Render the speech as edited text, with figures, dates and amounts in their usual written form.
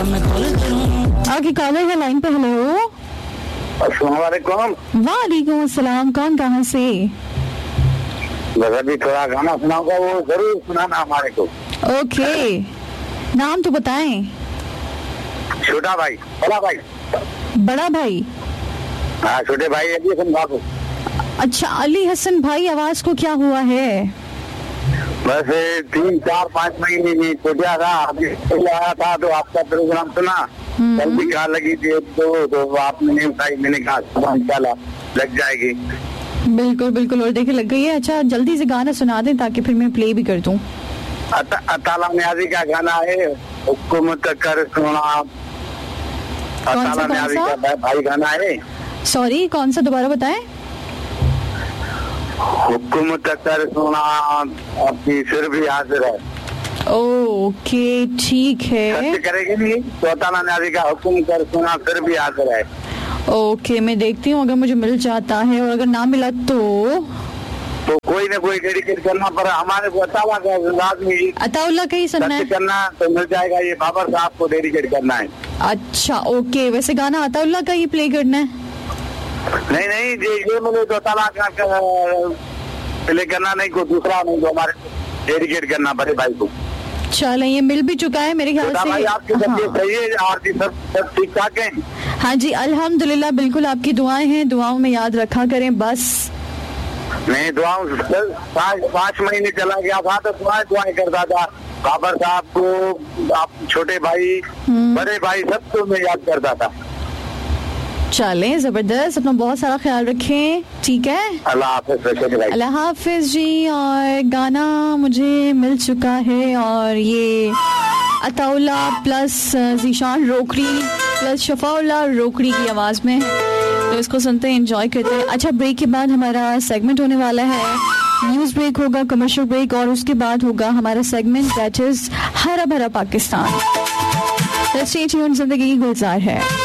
आगे कॉलर है लाइन पे। हेलो, अस्सलाम वालेकुम। वालेकुम अस्सलाम। कौन कहाँ से? बस अभी थोड़ा गाना सुनाऊंगा, वो जरूर सुनाना हमारे को। ओके, नाम तो बताएं। छोटा भाई, बड़ा भाई। बड़ा भाई? हाँ, छोटे भाई अली हसन बाबू। अच्छा, अली हसन भाई, आवाज को क्या हुआ है? बस 3, 4, 5 महीने में छोटा था, अभी आया था तो आपका प्रोग्राम सुना, कल भी कहा लगी थी तो आपने नहीं उठाई, मैंने कहा इंशाल्लाह लग जाएगी। बिल्कुल बिल्कुल, और देखे लग गई है। अच्छा, जल्दी से गाना सुना दें ताकि फिर मैं प्ले भी कर दूं। अताला न्याजी का गाना है, हुकूमत कर सुना। अताला न्याजी का भाई गाना है। सॉरी, कौन सा? दोबारा बताएं। हुकूमत कर सुना, अपनी सिर भी हाजिर है। ओके, ठीक है। सत्य करेगी नहीं तो अताला न्याजी का हुक्म कर सुना, फिर भी हाजिर है। ओके, मैं देखती हूँ अगर मुझे मिल जाता है, और अगर ना मिला तो कोई ना कोई डेडिकेट करना, पर हमारे को अताउल्लाह का ही सुनना है करना तो मिल जाएगा। ये बाबर साहब को डेडिकेट करना है। अच्छा, ओके। वैसे गाना अताउल्लाह का ही प्ले करना है? नहीं, ये मुझे तो अताला का प्ले करना, नहीं को दूसरा, नहीं को हमारे डेडिकेट करना बड़े भाई को। चलें, ये मिल भी चुका है मेरे ख्याल से। भाई आपकी तबीयत सही है? आरती सब ठीक ठाक है? हाँ जी, अल्हम्दुलिल्लाह, बिल्कुल। आपकी दुआएं हैं, दुआओं में याद रखा करें बस। नहीं, दुआओं 5 महीने चला गया था तो दुआएं करता था बाबर साहब को, आप छोटे भाई, बड़े भाई, सबको मैं याद करता था। चलें, जबरदस्त। अपना बहुत सारा ख्याल रखें, ठीक है? अल्लाह हाफिज। अल्लाह हाफिज जी। और गाना मुझे मिल चुका है, और ये अताउल्लाह प्लस ज़ीशान रोकड़ी प्लस शफाउल्लाह रोकड़ी की आवाज में है, तो इसको सुनते हैं, एंजॉय करते हैं। अच्छा, ब्रेक के बाद हमारा सेगमेंट होने वाला है, न्यूज ब्रेक होगा, कमर्शियल ब्रेक, और उसके बाद होगा हमारा सेगमेंट दैट इज हरा भरा पाकिस्तान। जिंदगी गुलजार है।